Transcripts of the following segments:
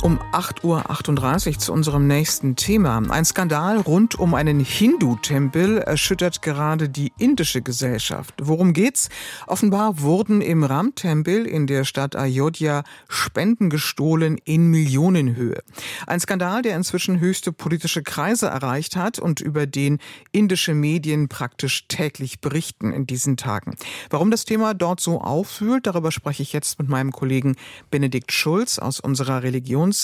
Um 8:38 Uhr zu unserem nächsten Thema. Ein Skandal rund um einen Hindu-Tempel erschüttert gerade die indische Gesellschaft. Worum geht's? Offenbar wurden im Ram-Tempel in der Stadt Ayodhya Spenden gestohlen in Millionenhöhe. Ein Skandal, der inzwischen höchste politische Kreise erreicht hat und über den indische Medien praktisch täglich berichten in diesen Tagen. Warum das Thema dort so aufwühlt, darüber spreche ich jetzt mit meinem Kollegen Benedikt Schulz aus unserer Religionsredaktion.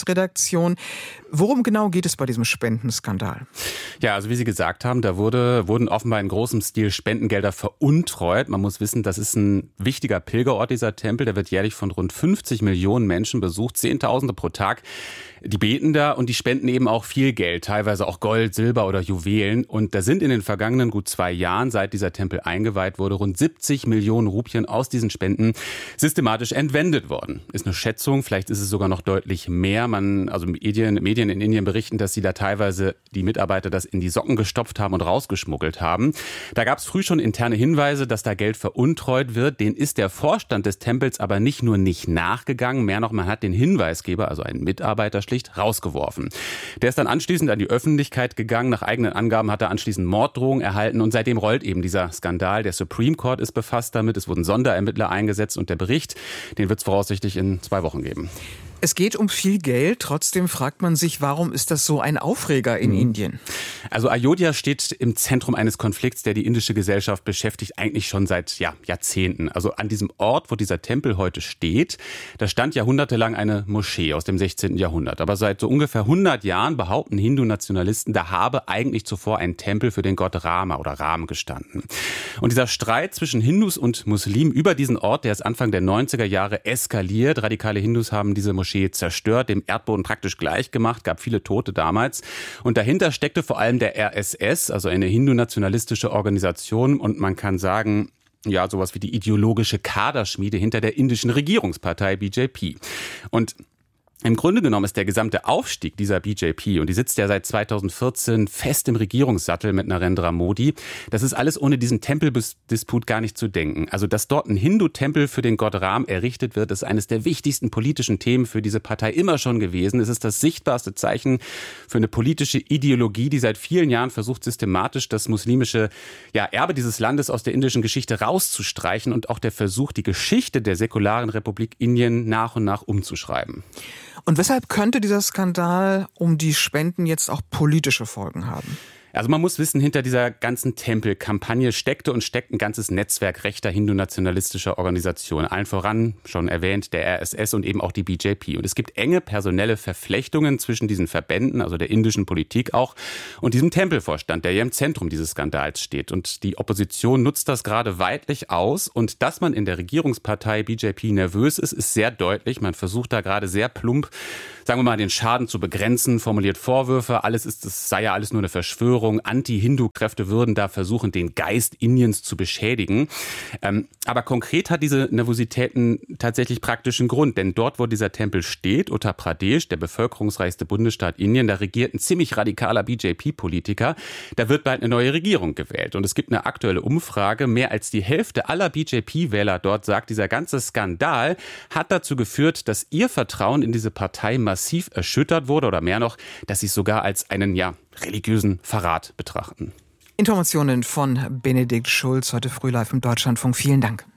Worum genau geht es bei diesem Spendenskandal? Ja, also wie Sie gesagt haben, da wurden offenbar in großem Stil Spendengelder veruntreut. Man muss wissen, das ist ein wichtiger Pilgerort, dieser Tempel. Der wird jährlich von rund 50 Millionen Menschen besucht, Zehntausende pro Tag. Die beten da und die spenden eben auch viel Geld, teilweise auch Gold, Silber oder Juwelen. Und da sind in den vergangenen gut 2 Jahren, seit dieser Tempel eingeweiht wurde, rund 70 Millionen Rupien aus diesen Spenden systematisch entwendet worden. Ist eine Schätzung, vielleicht ist es sogar noch deutlich mehr. Medien in Indien berichten, dass sie da teilweise die Mitarbeiter das in die Socken gestopft haben und rausgeschmuggelt haben. Da gab es früh schon interne Hinweise, dass da Geld veruntreut wird. Den ist der Vorstand des Tempels aber nicht nur nicht nachgegangen, mehr noch, man hat den Hinweisgeber, also einen Mitarbeiter, schlicht rausgeworfen. Der ist dann anschließend an die Öffentlichkeit gegangen. Nach eigenen Angaben hat er anschließend Morddrohungen erhalten und seitdem rollt eben dieser Skandal. Der Supreme Court ist befasst damit. Es wurden Sonderermittler eingesetzt und der Bericht, den wird es voraussichtlich in 2 Wochen geben. Es geht um viel Geld, trotzdem fragt man sich, warum ist das so ein Aufreger in Indien? Also Ayodhya steht im Zentrum eines Konflikts, der die indische Gesellschaft beschäftigt, eigentlich schon seit Jahrzehnten. Also an diesem Ort, wo dieser Tempel heute steht, da stand jahrhundertelang eine Moschee aus dem 16. Jahrhundert. Aber seit so ungefähr 100 Jahren behaupten Hindu-Nationalisten, da habe eigentlich zuvor ein Tempel für den Gott Rama oder Ram gestanden. Und dieser Streit zwischen Hindus und Muslimen über diesen Ort, der ist Anfang der 90er Jahre eskaliert. Radikale Hindus haben diese Moschee zerstört, dem Erdboden praktisch gleich gemacht, gab viele Tote damals. Und dahinter steckte vor allem der RSS, also eine hindu-nationalistische Organisation. Und man kann sagen, ja, sowas wie die ideologische Kaderschmiede hinter der indischen Regierungspartei BJP. Und im Grunde genommen ist der gesamte Aufstieg dieser BJP, und die sitzt ja seit 2014 fest im Regierungssattel mit Narendra Modi, das ist alles ohne diesen Tempeldisput gar nicht zu denken. Also, dass dort ein Hindu-Tempel für den Gott Ram errichtet wird, ist eines der wichtigsten politischen Themen für diese Partei immer schon gewesen. Es ist das sichtbarste Zeichen für eine politische Ideologie, die seit vielen Jahren versucht, systematisch das muslimische Erbe dieses Landes aus der indischen Geschichte rauszustreichen und auch der Versuch, die Geschichte der säkularen Republik Indien nach und nach umzuschreiben. Und weshalb könnte dieser Skandal um die Spenden jetzt auch politische Folgen haben? Also man muss wissen, hinter dieser ganzen Tempelkampagne steckt ein ganzes Netzwerk rechter hindu-nationalistischer Organisationen. Allen voran, schon erwähnt, der RSS und eben auch die BJP. Und es gibt enge personelle Verflechtungen zwischen diesen Verbänden, also der indischen Politik auch, und diesem Tempelvorstand, der ja im Zentrum dieses Skandals steht. Und die Opposition nutzt das gerade weidlich aus. Und dass man in der Regierungspartei BJP nervös ist, ist sehr deutlich. Man versucht da gerade sehr plump, sagen wir mal, den Schaden zu begrenzen, formuliert Vorwürfe. Es sei ja alles nur eine Verschwörung. Anti-Hindu-Kräfte würden da versuchen, den Geist Indiens zu beschädigen. Aber konkret hat diese Nervositäten tatsächlich praktischen Grund. Denn dort, wo dieser Tempel steht, Uttar Pradesh, der bevölkerungsreichste Bundesstaat Indien, da regiert ein ziemlich radikaler BJP-Politiker. Da wird bald eine neue Regierung gewählt. Und es gibt eine aktuelle Umfrage. Mehr als die Hälfte aller BJP-Wähler dort sagt, dieser ganze Skandal hat dazu geführt, dass ihr Vertrauen in diese Partei massiv erschüttert wurde. Oder mehr noch, dass sie es sogar als einen, religiösen Verrat betrachten. Informationen von Benedikt Schulz, heute früh live im Deutschlandfunk. Vielen Dank.